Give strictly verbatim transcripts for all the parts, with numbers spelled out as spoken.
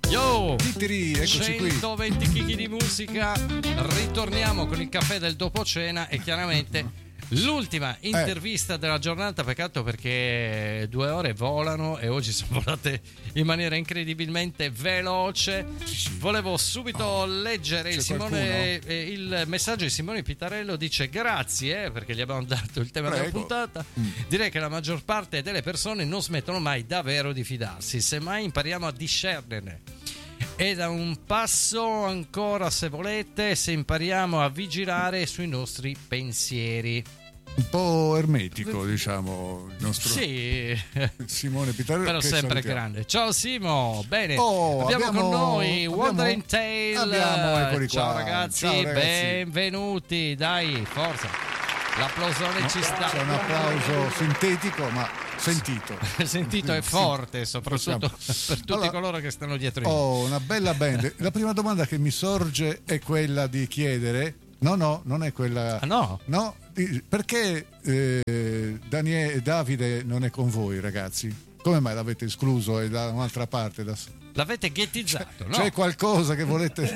Yo! Tittiri, eccoci qui. centoventi chicchi di musica. Ritorniamo con il caffè del dopo cena e chiaramente l'ultima intervista eh. della giornata. Peccato perché due ore volano e oggi sono volate in maniera incredibilmente veloce. Volevo subito oh, leggere il, Simone, eh, il messaggio di Simone Pitarello. Dice grazie eh, perché gli abbiamo dato il tema Prego. della puntata. mm. Direi che la maggior parte delle persone non smettono mai davvero di fidarsi, semmai impariamo a discernerne. E da un passo ancora, se volete, se impariamo a vigilare sui nostri pensieri. Un po' ermetico, diciamo, il nostro sì. Simone Pitarello. Però sempre salutiamo. grande. Ciao Simo, bene. Oh, abbiamo, abbiamo con noi abbiamo, Wandering Tale. Abbiamo, eccoli Ciao, qua. ragazzi, Ciao ragazzi, benvenuti. Dai, forza. L'applausone no, ci sta. C'è un applauso sintetico, ma sentito. Sentito e forte, soprattutto per tutti allora, coloro che stanno dietro. Oh, una bella band. La prima domanda che mi sorge è quella di chiedere. No, no, non è quella. Ah, no? No, perché eh, Daniele, Davide non è con voi, ragazzi? Come mai l'avete escluso e da un'altra parte? Da... L'avete ghettizzato, c'è, no? C'è qualcosa che volete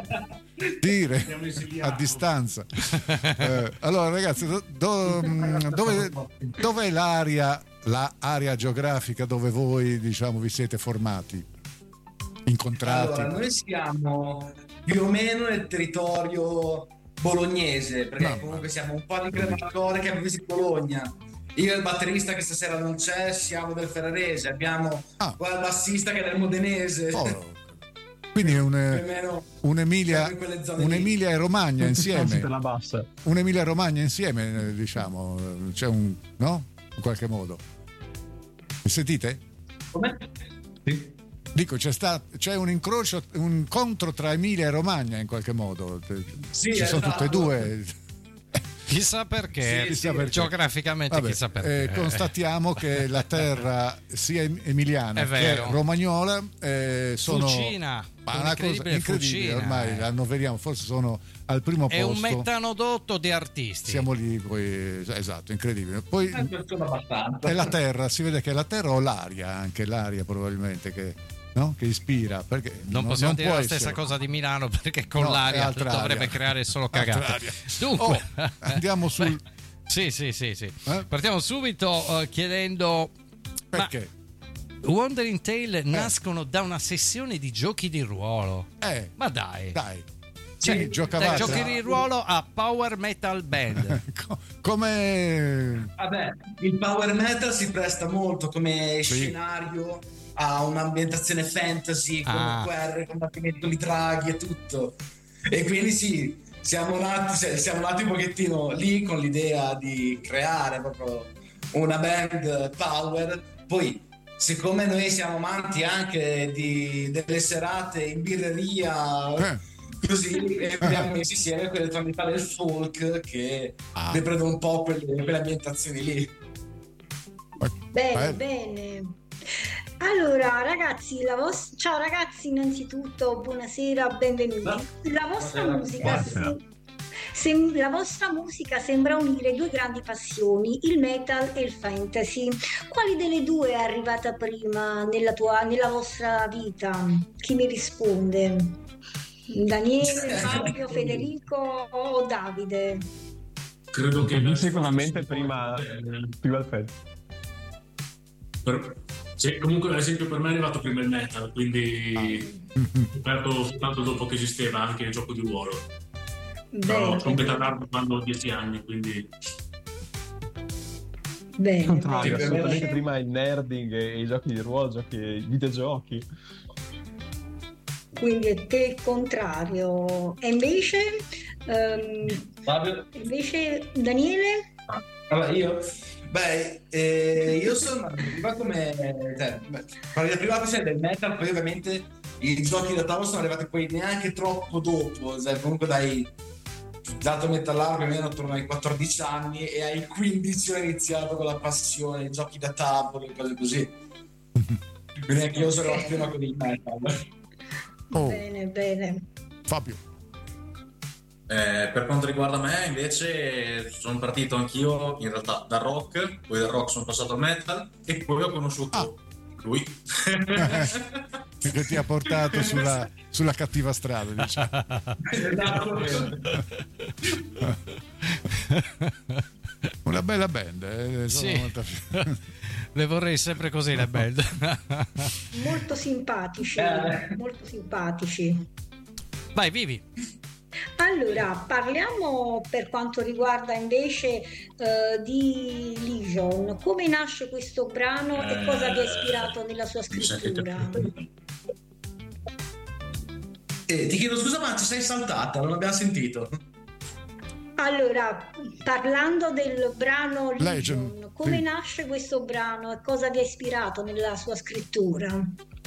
dire a distanza? Eh, allora, ragazzi, do, do, dove, dov'è l'area, la area geografica dove voi, diciamo, vi siete formati? Incontrati? Allora, noi siamo più o meno nel territorio bolognese, perché no, comunque siamo un po' di crematori che abbiamo visto Bologna. Io e il batterista che stasera non c'è siamo del Ferrarese, abbiamo ah. qua il bassista che è del Modenese. Oh. Quindi un, un'Emilia, un'Emilia e Romagna insieme. La bassa. Un'Emilia e Romagna insieme, diciamo, c'è un, no? In qualche modo. Mi sentite? Come? Sì. Dico, c'è, sta, c'è un incrocio, un incontro tra Emilia e Romagna in qualche modo. Sì, ci esatto. sono tutte e due. Chissà perché, sì, chissà sì, perché. Geograficamente Vabbè, chissà perché. Eh, constatiamo che la terra sia emiliana che romagnola eh, sono Fucina, ma una cosa incredibile, Fucina, ormai eh. annoveriamo, forse sono al primo è posto. È un metanodotto di artisti. Siamo lì, poi, esatto, incredibile. Poi è la terra, si vede che è la terra o l'aria, anche l'aria probabilmente che... No? Che ispira, perché non, non possiamo non dire la stessa essere. cosa di Milano, perché con no, l'aria dovrebbe aria. creare solo cagate. Dunque, oh, andiamo sul beh, sì, sì, sì, sì. Eh? Partiamo subito uh, chiedendo perché Wandering Tale eh. nascono da una sessione di giochi di ruolo. Eh, ma dai, dai. Cioè, sì, giocavate. Giochi di ruolo a Power Metal Band. Come vabbè, il Power Metal si presta molto come sì. scenario ha un'ambientazione fantasy con ah. guerre, combattimento di draghi e tutto, e quindi sì, siamo nati, siamo nati un pochettino lì con l'idea di creare proprio una band power. Poi siccome noi siamo amanti anche di, delle serate in birreria eh. così, e abbiamo messo insieme quelle tonalità del folk che ah. riprende un po' quelle, quelle ambientazioni lì. Bene, bene. Allora ragazzi, la vos- ciao ragazzi, innanzitutto buonasera, benvenuti. La vostra musica se- sem- la vostra musica sembra unire due grandi passioni, il metal e il fantasy. Quali delle due è arrivata prima nella tua nella vostra vita? Chi mi risponde? Daniele, Fabio, Federico o Davide? Credo che sicuramente prima prima il fantasy. Per... Cioè, comunque ad esempio per me è arrivato prima il metal, quindi ho scoperto soltanto dopo che esisteva anche il gioco di ruolo. Però sono metallaro quando ho dieci anni, quindi bene, contrario, assolutamente prima il nerding e i giochi di ruolo, giochi, i videogiochi. Quindi è te il contrario. E invece um, invece Daniele? Allora io Beh, eh, io sono prima come cioè, la prima questione del metal, poi ovviamente i giochi da tavolo sono arrivati poi neanche troppo dopo, cioè, comunque dai dato metallaro più o meno attorno ai quattordici anni, e ai quindici ho iniziato con la passione, i giochi da tavolo e cose così. Quindi anche io sono prima con il metal. Oh. Bene, bene. Fabio. Eh, per quanto riguarda me invece sono partito anch'io in realtà dal rock, poi dal rock sono passato al metal e poi ho conosciuto ah. lui. che ti ha portato sulla, sulla cattiva strada, diciamo. Una bella band, eh? Sono sì. molto... le vorrei sempre così le band. Molto simpatici, molto simpatici. Vai, Vivi. Allora, parliamo per quanto riguarda invece uh, di Legion. Come nasce questo brano e cosa vi ha ispirato nella sua scrittura? Eh, ti chiedo scusa, ma ci sei saltata, non abbiamo sentito. Allora, parlando del brano Legion, Legend, come sì. nasce questo brano e cosa vi ha ispirato nella sua scrittura?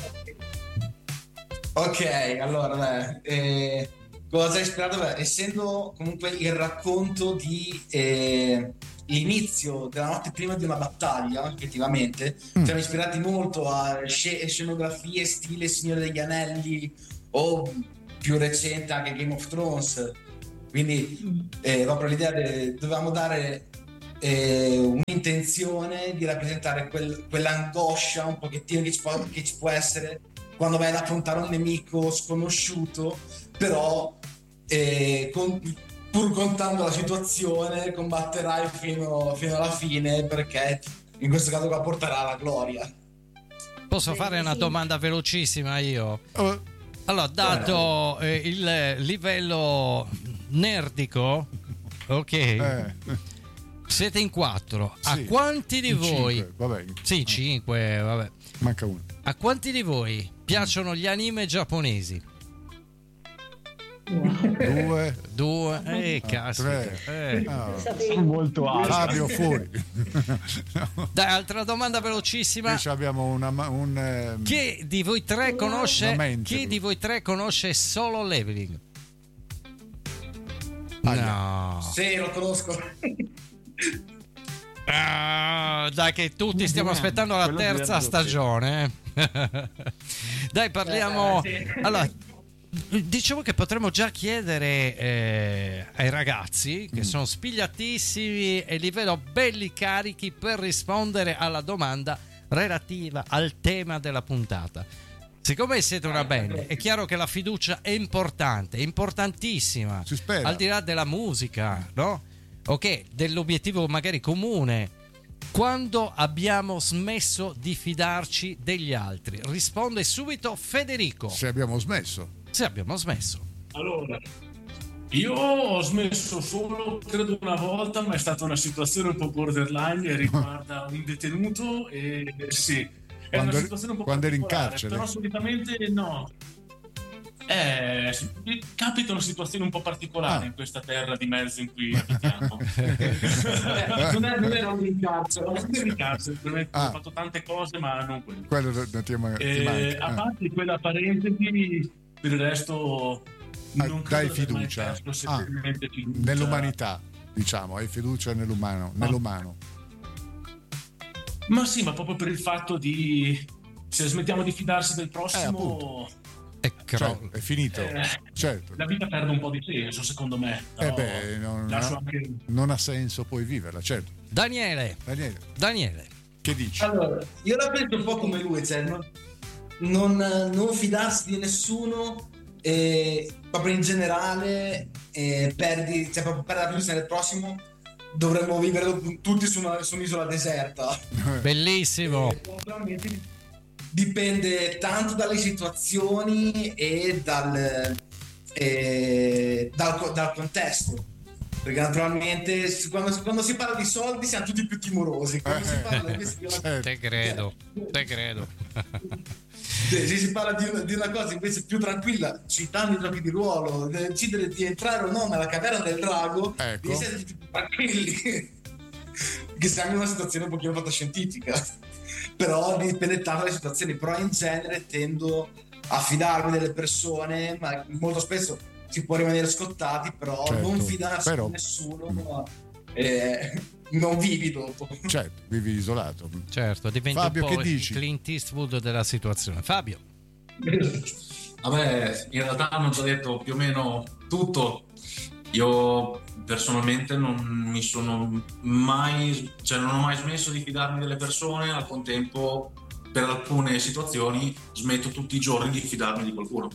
Ok, allora, beh, eh, cosa ha ispirato? Beh, essendo comunque il racconto di eh, l'inizio della notte prima di una battaglia, effettivamente, Mm. siamo ispirati molto a sce- scenografie stile Signore degli Anelli o più recente anche Game of Thrones. Quindi eh, proprio l'idea che dovevamo dare eh, un'intenzione di rappresentare quel- quell'angoscia un pochettino che ci, può, che ci può essere quando vai ad affrontare un nemico sconosciuto, però eh, con- pur contando la situazione combatterai fino, fino alla fine, perché in questo caso qua porterà alla gloria. Posso fare una domanda velocissima io? Oh, Allora, dato eh, il livello nerdico, ok, eh, siete in quattro. A sì, quanti di in voi? cinque, vabbè, Sì, cinque, vabbè. manca uno. A quanti di voi piacciono gli anime giapponesi? Due, Due? Eh, ah, caspita. tre. Eh. Ah, Sono molto alto. Fabio fuori. No. Dai, altra domanda velocissima. Invece abbiamo una, ma- un ehm, Chi di voi tre conosce Una mente. chi di voi tre conosce Solo Leveling? Aia. No. Sì, lo conosco. Ah, dai, che tutti stiamo aspettando la Quello terza di stagione. eh. Dai, parliamo. Eh, sì. Allora, diciamo che potremmo già chiedere eh, ai ragazzi che sono spigliatissimi e li vedo belli carichi per rispondere alla domanda relativa al tema della puntata. Siccome siete una band, è chiaro che la fiducia è importante, è importantissima. Si spera. Al di là della musica, no? Ok, dell'obiettivo magari comune. Quando abbiamo smesso di fidarci degli altri? Risponde subito Federico. Se abbiamo smesso. Se abbiamo smesso. Allora, io ho smesso solo, credo una volta, ma è stata una situazione un po' borderline e riguarda un detenuto e sì, è Quando- una situazione un po' quando eri in particolare, carcere? però solitamente no. Eh, sì, capitano situazioni un po' particolari Ah. in questa terra di mezzo in cui abitiamo. non è, non è non in carcere, Non è in carcere, veramente Ah. ho fatto tante cose, ma non quello. Quello non ti, ti Eh, manca. a Eh. parte quella parentesi, per il resto Ah, non credo dai di aver mai fiducia. perso Ah, settilmente fiducia. nell'umanità, diciamo, hai fiducia nell'umano, nell'umano. Ma sì, ma proprio per il fatto di se smettiamo di fidarsi del Eh, prossimo, appunto. E Cioè, cro- è finito. eh, Certo. la vita perde un po' di senso, secondo me. Però Eh beh, non, lascio anche... non ha senso poi viverla, certo. Daniele, Daniele, Daniele. che dici? Allora, io la penso un po' come lui, cioè non, non, non fidarsi di nessuno, eh, proprio in generale, eh, perdi, cioè proprio perdere la fiducia nel prossimo, dovremmo vivere tutti su, una, su un'isola deserta. Bellissimo. Eh, naturalmente dipende tanto dalle situazioni e dal, eh, dal, dal contesto. Perché naturalmente quando, quando si parla di soldi siamo tutti più timorosi. Quando si parla di, Certo. Te credo, te credo. se si parla di una, di una cosa invece più tranquilla, citando i giochi di ruolo, decidere di entrare o no nella caverna del drago, Ecco. devi essere tutti più tranquilli. Che siamo in una situazione un pochino fantascientifica. Però dipende tanto dalle situazioni. Però in genere tendo a fidarmi delle persone, ma molto spesso si può rimanere scottati, però Certo, non fidarsi però- di nessuno, eh, non vivi dopo. Certo, vivi isolato. Certo, diventa Fabio, un po' che dici? il Clint Eastwood della situazione. Fabio. Vabbè, in realtà hanno già detto più o meno tutto. Io personalmente non mi sono mai, cioè non ho mai smesso di fidarmi delle persone, al contempo per alcune situazioni smetto tutti i giorni di fidarmi di qualcuno.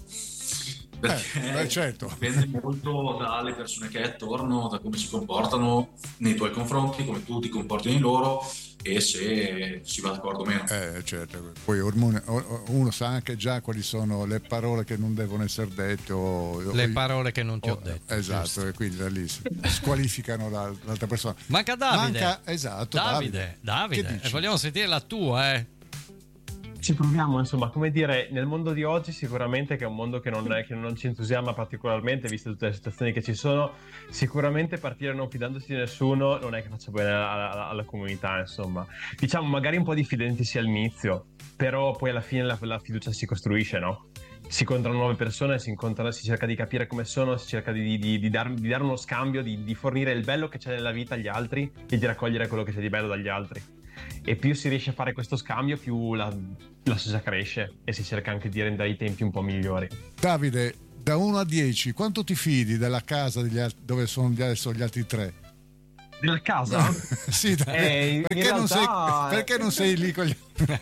Perché eh, certo. dipende molto dalle persone che hai attorno, da come si comportano nei tuoi confronti, come tu ti comporti nei loro e se si va d'accordo o meno. Eh, certo. Poi ormone, uno sa anche già quali sono le parole che non devono essere dette o le o, parole che non ti o, ho detto. Esatto, giusto. E quindi da lì squalificano la, l'altra persona. Manca Davide. Manca, esatto, Davide, Davide. Davide. E vogliamo sentire la tua, eh. Ci proviamo, insomma, come dire, nel mondo di oggi sicuramente che è un mondo che non, è, che non ci entusiasma particolarmente, viste tutte le situazioni che ci sono, sicuramente partire non fidandosi di nessuno non è che faccia bene alla, alla, alla comunità, insomma. Diciamo, magari un po' diffidenti sia all'inizio, però poi alla fine la, la fiducia si costruisce, no? Si incontrano nuove persone, si, incontrano, si cerca di capire come sono, si cerca di, di, di, dar, di dare uno scambio, di, di fornire il bello che c'è nella vita agli altri e di raccogliere quello che c'è di bello dagli altri. E più si riesce a fare questo scambio, più la, la società cresce e si cerca anche di rendere i tempi un po' migliori. Davide, da uno a dieci, quanto ti fidi della casa degli alt- dove sono adesso gli altri tre? Della casa? Sì, eh, perché, realtà... non sei, perché non sei lì con gli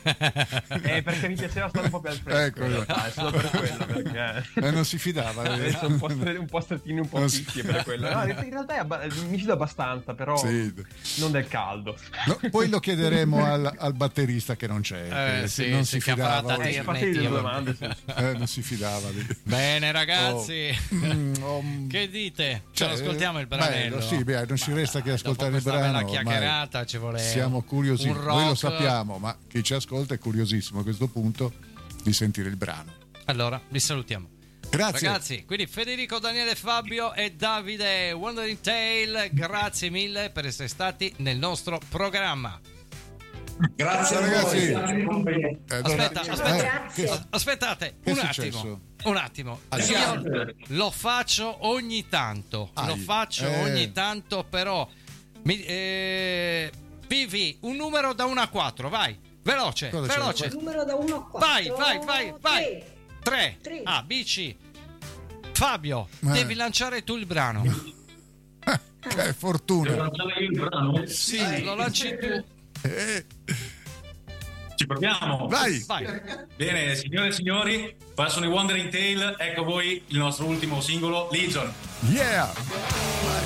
eh, perché mi piaceva stare un po' più al fresco, ecco, in realtà, è solo per quello, perché eh, non si fidava. Adesso un po' stre- un po' strettini, un po' non picchi si... per quello. No, in realtà è abba- mi fido abbastanza, però sì. Non del caldo. No, poi lo chiederemo al, al batterista che non c'è, eh, sì, non sì, si fidava. Eh, infatti le domande, sì. eh, non si fidava lì. Bene ragazzi, oh. Oh. Che dite? Cioè, Ce ascoltiamo il branello? Bello, sì, beh, non ci resta che ascoltare il brano. La chiacchierata ci vuole. Siamo curiosi, noi lo sappiamo, ma chi ci ascolta è curiosissimo a questo punto di sentire il brano. Allora, vi salutiamo. Grazie. Ragazzi, quindi Federico, Daniele, Fabio e Davide Wandering Tail, grazie mille per essere stati nel nostro programma. Grazie ragazzi. Aspetta, aspetta, Grazie. aspettate Che un è attimo. successo? Un attimo. Allora. Io lo faccio ogni tanto. Ai. Lo faccio eh. ogni tanto, però mi, eh, Vivi, un numero da uno a quattro, vai. Veloce, Cosa veloce. Un numero da uno a quattro. Vai, vai, vai, vai. tre. Tre. Ah, B C. Fabio, Eh. devi lanciare tu il brano. Che fortuna. Devo lanciare io il brano? Sì, Vai. Lo lanci tu. Eh. Ci proviamo. Vai. Vai. Bene, signore e signori, qua sono i Wandering Tail. Ecco voi il nostro ultimo singolo, Legion. Yeah.